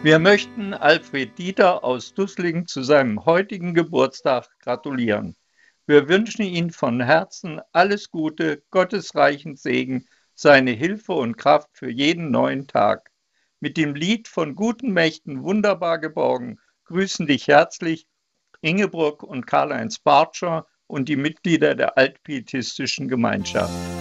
Wir möchten Alfred Dieter aus Dusslingen zu seinem heutigen Geburtstag gratulieren. Wir wünschen ihm von Herzen alles Gute, Gottes reichen Segen, seine Hilfe und Kraft für jeden neuen Tag. Mit dem Lied von guten Mächten wunderbar geborgen grüßen dich herzlich Ingeborg und Karl-Heinz Bartscher und die Mitglieder der altpietistischen Gemeinschaft.